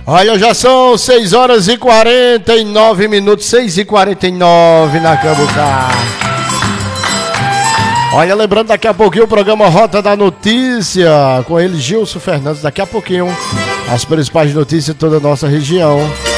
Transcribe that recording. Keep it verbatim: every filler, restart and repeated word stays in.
Olha, já são seis horas e quarenta e nove minutos, seis e quarenta e nove na Cambucá. Olha, lembrando, daqui a pouquinho o programa Rota da Notícia, com ele, Gilson Fernandes, daqui a pouquinho, as principais notícias de toda a nossa região.